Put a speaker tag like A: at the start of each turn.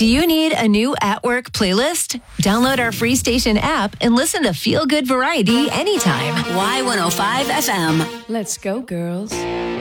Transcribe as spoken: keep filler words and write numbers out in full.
A: Do you need a new at work playlist? Download our free station app and listen to feel good variety anytime.
B: Y one oh five F M.
C: Let's go, girls.